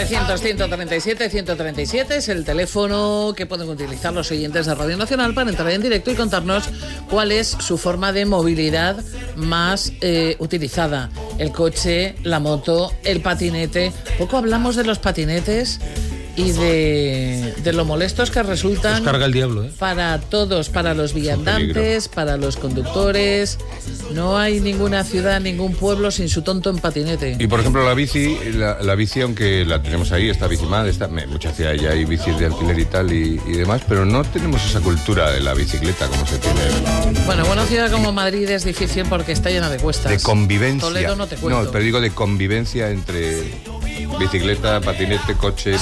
900-137-137 es el teléfono que pueden utilizar los oyentes de Radio Nacional para entrar en directo y contarnos cuál es su forma de movilidad más utilizada. El coche, la moto, el patinete. Poco hablamos de los patinetes y de lo molestos que resultan. Nos carga el diablo, para todos, para los viandantes, para los conductores. No hay ninguna ciudad, ningún pueblo sin su tonto en patinete. Y por ejemplo la bici, aunque la tenemos ahí, está Bicimad, muchas ciudades ya hay bicis de alquiler y tal y demás, pero no tenemos esa cultura de la bicicleta como se tiene. Bueno, una ciudad como Madrid es difícil porque está llena de cuestas. De convivencia. Toledo no te cuento. No, pero digo de convivencia entre bicicleta, patinete, coche,